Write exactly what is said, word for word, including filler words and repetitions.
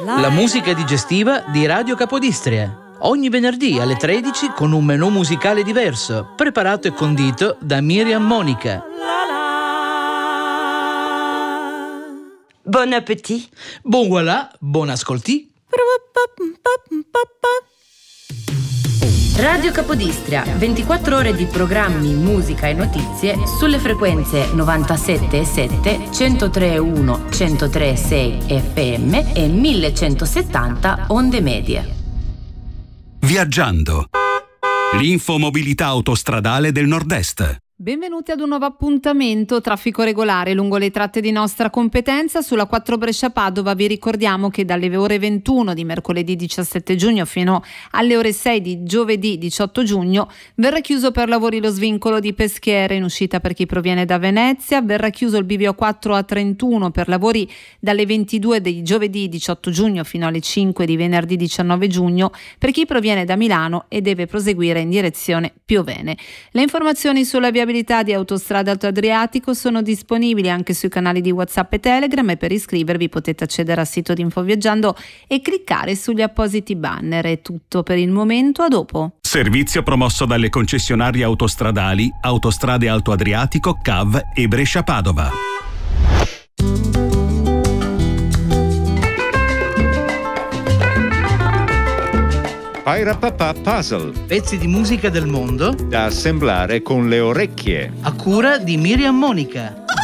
La musica digestiva di Radio Capodistria. Ogni venerdì alle tredici con un menù musicale diverso, preparato e condito da Miriam Monica. Bon appétit. Bon voilà, buon ascolti. Radio Capodistria, ventiquattro ore di programmi, musica e notizie sulle frequenze novantasette virgola sette, centotré virgola uno, centotré virgola sei F M e millecentosettanta onde medie. Viaggiando. L'infomobilità autostradale del Nord-Est. Benvenuti ad un nuovo appuntamento traffico regolare lungo le tratte di nostra competenza. Sulla quattro Brescia-Padova vi ricordiamo che dalle ore ventuno di mercoledì diciassette giugno fino alle ore sei di giovedì diciotto giugno verrà chiuso per lavori lo svincolo di Peschiera in uscita per chi proviene da Venezia, verrà chiuso il bivio quattro A trentuno per lavori dalle ventidue di giovedì diciotto giugno fino alle cinque di venerdì diciannove giugno per chi proviene da Milano e deve proseguire in direzione Piovene. Le informazioni sulla viabilità di Autostrada Alto Adriatico sono disponibili anche sui canali di WhatsApp e Telegram e per iscrivervi potete accedere al sito di Infoviaggiando e cliccare sugli appositi banner. È tutto per il momento, a dopo. Servizio promosso dalle concessionarie autostradali Autostrade Alto Adriatico, C A V e Brescia-Padova. Pairapapà Puzzle. Pezzi di musica del mondo Da assemblare con le orecchie. a cura di Miriam Monica.